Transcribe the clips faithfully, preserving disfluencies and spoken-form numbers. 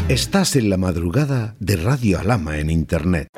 Estás en la madrugada de Radio Alhama en Internet.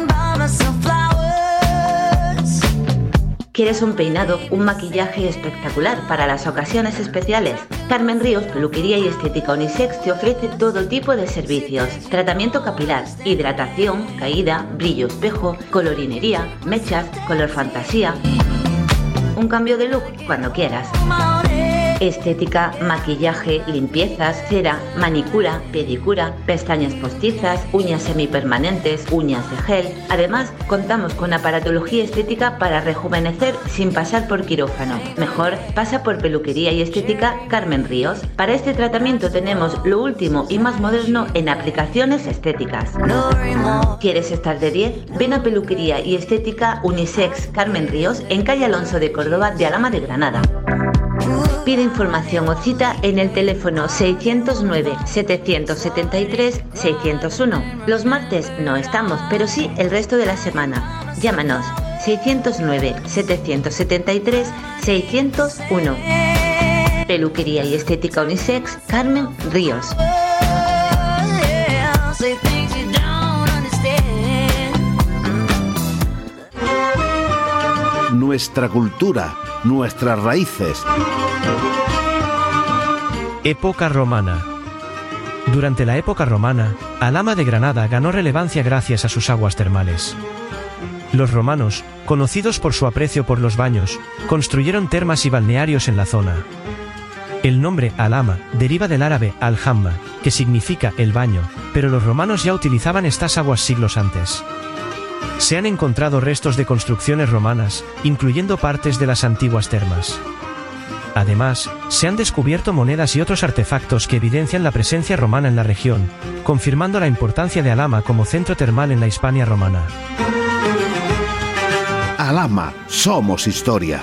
¿Quieres un peinado, un maquillaje espectacular para las ocasiones especiales? Carmen Ríos, Peluquería y Estética Unisex te ofrece todo tipo de servicios. Tratamiento capilar, hidratación, caída, brillo espejo, colorinería, mechas, color fantasía. Un cambio de look cuando quieras. Estética, maquillaje, limpiezas, cera, manicura, pedicura, pestañas postizas, uñas semipermanentes, uñas de gel. Además, contamos con aparatología estética para rejuvenecer sin pasar por quirófano. Mejor, pasa por Peluquería y Estética Carmen Ríos. Para este tratamiento tenemos lo último y más moderno en aplicaciones estéticas. ¿Quieres estar de diez? Ven a Peluquería y Estética Unisex Carmen Ríos en calle Alonso de Córdoba de Alhama de Granada. Pide información o cita en el teléfono seiscientos nueve, setecientos setenta y tres, seiscientos uno. Los martes no estamos, pero sí el resto de la semana. Llámanos seiscientos nueve, setecientos setenta y tres, seiscientos uno. Peluquería y Estética Unisex Carmen Ríos. Nuestra cultura, nuestras raíces. Época romana. Durante la época romana, Alhama de Granada ganó relevancia gracias a sus aguas termales. Los romanos, conocidos por su aprecio por los baños, construyeron termas y balnearios en la zona. El nombre Alhama deriva del árabe al-hamma, que significa el baño, pero los romanos ya utilizaban estas aguas siglos antes. Se han encontrado restos de construcciones romanas, incluyendo partes de las antiguas termas. Además, se han descubierto monedas y otros artefactos que evidencian la presencia romana en la región, confirmando la importancia de Alhama como centro termal en la Hispania romana. Alhama, somos historia.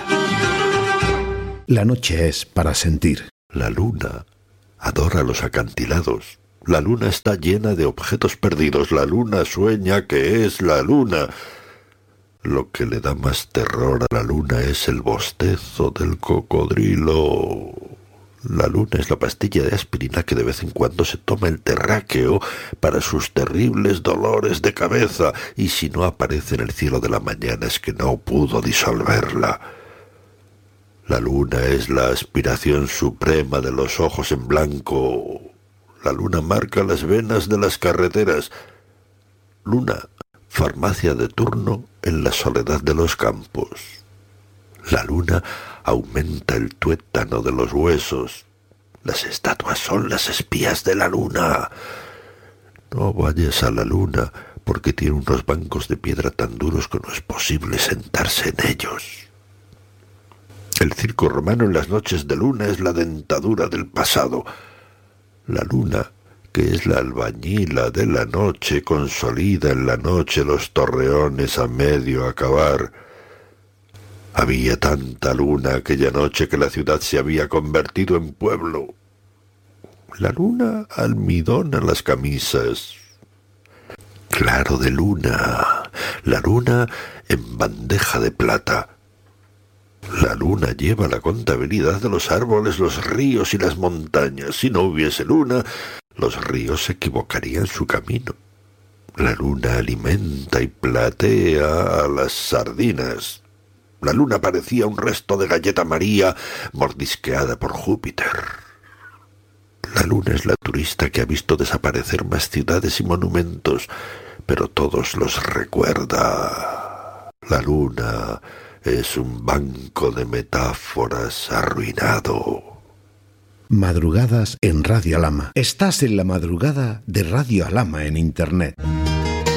La noche es para sentir. La luna adora los acantilados. La luna está llena de objetos perdidos. La luna sueña que es la luna. Lo que le da más terror a la luna es el bostezo del cocodrilo. La luna es la pastilla de aspirina que de vez en cuando se toma el terráqueo para sus terribles dolores de cabeza, y si no aparece en el cielo de la mañana es que no pudo disolverla. La luna es la aspiración suprema de los ojos en blanco. La luna marca las venas de las carreteras. Luna, farmacia de turno en la soledad de los campos. La luna aumenta el tuétano de los huesos. Las estatuas son las espías de la luna. No vayas a la luna, porque tiene unos bancos de piedra tan duros que no es posible sentarse en ellos. El circo romano en las noches de luna es la dentadura del pasado. La luna, que es la albañila de la noche, consolida en la noche los torreones a medio acabar. Había tanta luna aquella noche que la ciudad se había convertido en pueblo. La luna almidona las camisas. Claro de luna, la luna en bandeja de plata. La luna lleva la contabilidad de los árboles, los ríos y las montañas. Si no hubiese luna, los ríos se equivocarían su camino. La luna alimenta y platea a las sardinas. La luna parecía un resto de galleta María mordisqueada por Júpiter. La luna es la turista que ha visto desaparecer más ciudades y monumentos, pero todos los recuerda. La luna es un banco de metáforas arruinado. Madrugadas en Radio Alhama. Estás en la madrugada de Radio Alhama en Internet.